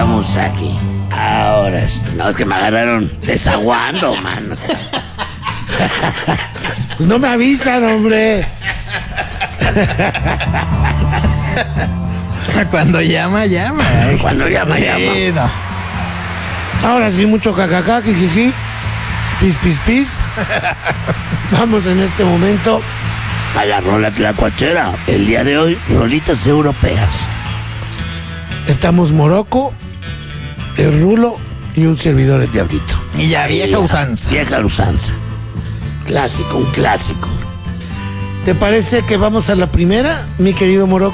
estamos aquí. Ahora sí. No, es que me agarraron desaguando, mano. Pues no me avisan, hombre. Cuando llama. Cuando llama. Sí, no. Ahora sí, mucho cacacá, jijiji. Pis. Vamos en este momento a la rola tlacuachera. El día de hoy, rolitas europeas. Estamos Morocco, el Rulo y un servidor el Diablito. Y ya, vieja usanza. Vieja usanza. Clásico, un clásico. ¿Te parece que vamos a la primera, mi querido Morocco?